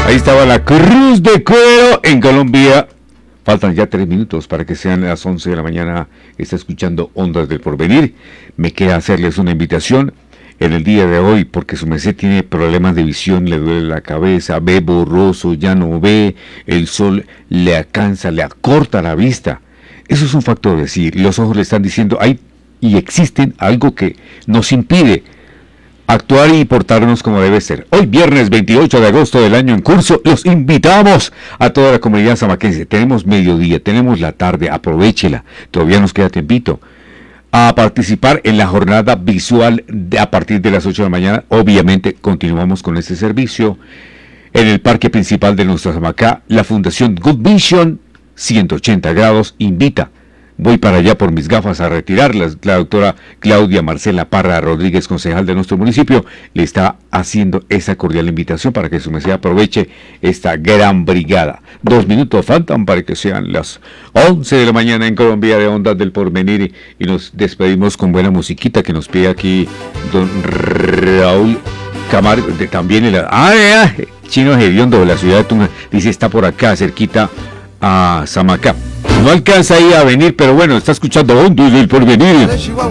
Ahí estaba la Cruz de Cuero en Colombia. Faltan ya 3 minutos para que sean las 11 de la mañana. Está escuchando Ondas del Porvenir. Me queda hacerles una invitación en el día de hoy, porque su merced tiene problemas de visión, le duele la cabeza, ve borroso, ya no ve, el sol le alcanza, le acorta la vista. Eso es un factor de sí. Los ojos le están diciendo, hay y existen algo que nos impide actuar y portarnos como debe ser. Hoy viernes 28 de agosto del año en curso, los invitamos a toda la comunidad zamaquense. Tenemos mediodía, tenemos la tarde, aprovéchela, todavía nos queda tiempito, a participar en la jornada visual a partir de las 8 de la mañana. Obviamente continuamos con este servicio en el parque principal de nuestra Zamacá. La Fundación Good Vision 180 grados invita. Voy para allá por mis gafas a retirarlas. La doctora Claudia Marcela Parra Rodríguez, concejal de nuestro municipio, le está haciendo esa cordial invitación para que su merced aproveche esta gran brigada. 2 minutos faltan para que sean las 11 de la mañana en Colombia de Ondas del Porvenir, y nos despedimos con buena musiquita que nos pide aquí don Raúl Camargo, también Chino Hediondo de la ciudad de Tunja. Dice, está por acá, cerquita a Zamacá. No alcanza ahí a venir, pero bueno, está escuchando Ondas del Porvenir.